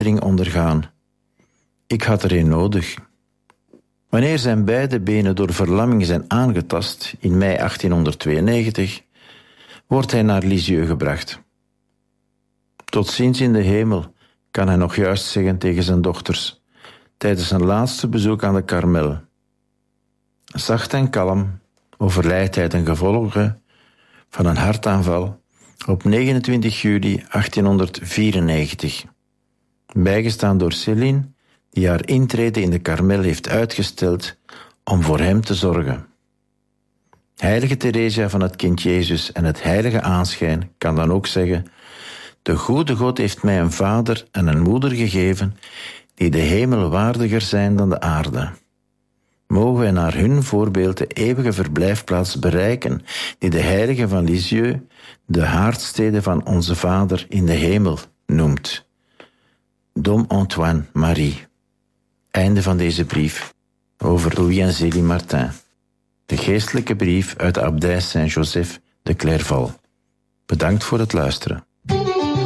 verbetering ondergaan. Ik had er een nodig. Wanneer zijn beide benen door verlamming zijn aangetast in mei 1892, wordt hij naar Lisieux gebracht. Tot ziens in de hemel, kan hij nog juist zeggen tegen zijn dochters, tijdens zijn laatste bezoek aan de Karmel. Zacht en kalm overlijdt hij ten gevolge van een hartaanval op 29 juli 1894. Bijgestaan door Céline, die haar intrede in de Karmel heeft uitgesteld om voor hem te zorgen. Heilige Theresia van het Kind Jezus en het heilige aanschijn kan dan ook zeggen: de goede God heeft mij een vader en een moeder gegeven die de hemel waardiger zijn dan de aarde. Mogen wij naar hun voorbeeld de eeuwige verblijfplaats bereiken die de heilige van Lisieux de haardstede van onze Vader in de hemel noemt. Dom Antoine Marie. Einde van deze brief over Louis en Zélie Martin. De geestelijke brief uit de abdij Saint-Joseph de Clairval. Bedankt voor het luisteren.